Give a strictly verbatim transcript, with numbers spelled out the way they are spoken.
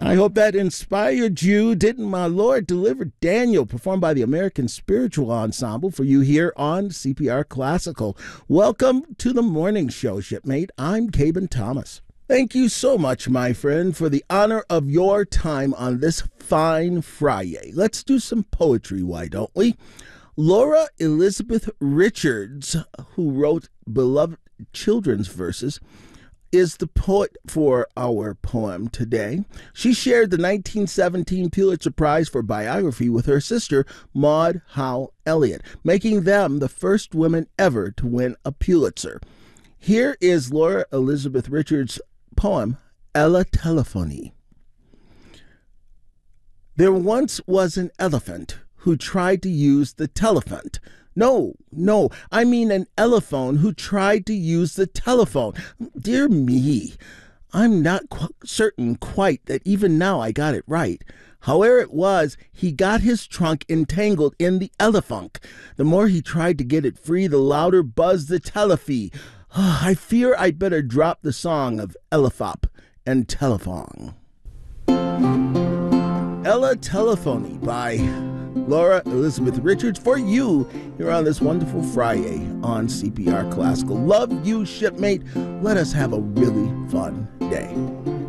I hope that inspired you. Didn't my Lord deliver Daniel, performed by the American Spiritual Ensemble for you here on C P R Classical. Welcome to the morning show, shipmate. I'm Caben Thomas. Thank you so much, my friend, for the honor of your time on this fine Friday. Let's do some poetry, why don't we? Laura Elizabeth Richards, who wrote beloved children's verses, is the poet for our poem today. She shared the nineteen seventeen Pulitzer Prize for Biography with her sister, Maud Howe Elliott, making them the first women ever to win a Pulitzer. Here is Laura Elizabeth Richards' poem, Ella Telephony. There once was an elephant who tried to use the telephone. No, no, I mean an elephone who tried to use the telephone. Dear me, I'm not qu- certain quite that even now I got it right. However it was, he got his trunk entangled in the elephunk. The more he tried to get it free, the louder buzzed the telephone. I fear I'd better drop the song of Elephop and Telephone. Ella Telephony by Laura Elizabeth Richards for you here on this wonderful Friday on C P R Classical. Love you, shipmate. Let us have a really fun day.